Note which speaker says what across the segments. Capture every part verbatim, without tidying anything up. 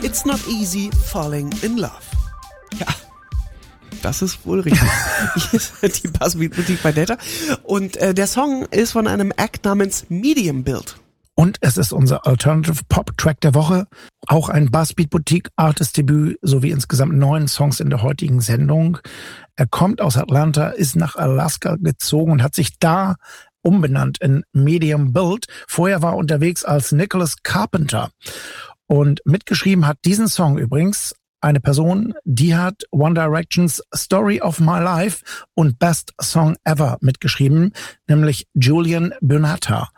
Speaker 1: It's not easy falling in love. Ja, das ist wohl richtig. Hier ist die Buzzbeat-Boutique bei Data. Und äh, der Song ist von einem Act namens Medium Build.
Speaker 2: Und es ist unser Alternative Pop Track der Woche. Auch ein Buzzbeat Boutique Artist Debüt sowie insgesamt neun Songs in der heutigen Sendung. Er kommt aus Atlanta, ist nach Alaska gezogen und hat sich da umbenannt in Medium Build. Vorher war er unterwegs als Nicholas Carpenter. Und mitgeschrieben hat diesen Song übrigens eine Person, die hat One Direction's Story of My Life und Best Song Ever mitgeschrieben, nämlich Julian Bunata.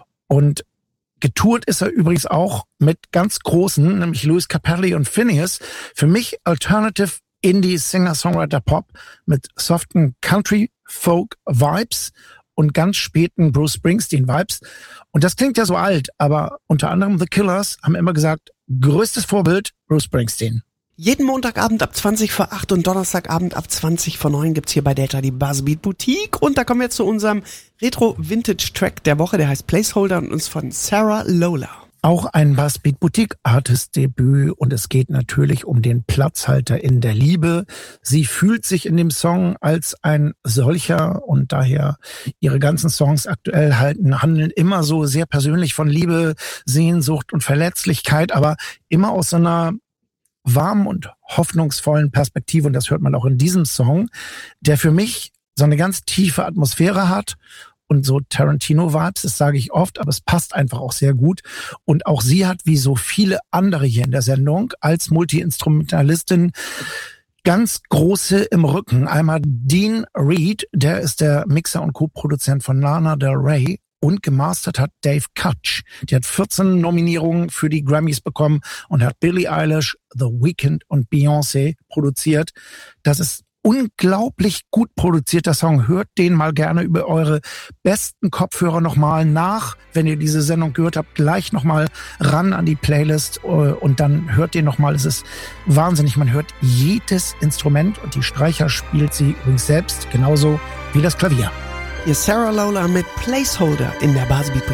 Speaker 2: Und getourt ist er übrigens auch mit ganz großen, nämlich Louis Capaldi und Phineas. Für mich Alternative Indie Singer-Songwriter Pop mit soften Country Folk Vibes und ganz späten Bruce Springsteen Vibes. Und das klingt ja so alt, aber unter anderem The Killers haben immer gesagt, größtes Vorbild Bruce Springsteen.
Speaker 1: Jeden Montagabend ab zwanzig vor acht und Donnerstagabend ab zwanzig vor neun gibt's hier bei Data die Buzzbeat Boutique. Und da kommen wir zu unserem Retro-Vintage-Track der Woche, der heißt Placeholder und ist von Sarah Lola.
Speaker 2: Auch ein Buzzbeat Boutique Artist Debüt und es geht natürlich um den Platzhalter in der Liebe. Sie fühlt sich in dem Song als ein solcher und daher ihre ganzen Songs aktuell halten, handeln immer so sehr persönlich von Liebe, Sehnsucht und Verletzlichkeit, aber immer aus so einer warmen und hoffnungsvollen Perspektive und das hört man auch in diesem Song, der für mich so eine ganz tiefe Atmosphäre hat und so Tarantino-Vibes, das sage ich oft, aber es passt einfach auch sehr gut und auch sie hat, wie so viele andere hier in der Sendung, als Multi-Instrumentalistin ganz große im Rücken. Einmal Dean Reed, der ist der Mixer und Co-Produzent von Lana Del Rey. Und gemastert hat Dave Kutch. Die hat vierzehn Nominierungen für die Grammys bekommen und hat Billie Eilish, The Weeknd und Beyoncé produziert. Das ist unglaublich gut produzierter Song. Hört den mal gerne über eure besten Kopfhörer nochmal nach. Wenn ihr diese Sendung gehört habt, gleich nochmal ran an die Playlist und dann hört den nochmal. Es ist wahnsinnig. Man hört jedes Instrument und die Streicher spielt sie übrigens selbst, genauso wie das Klavier.
Speaker 1: Hier ist Sarah Lola mit Placeholder in der Buzzbeat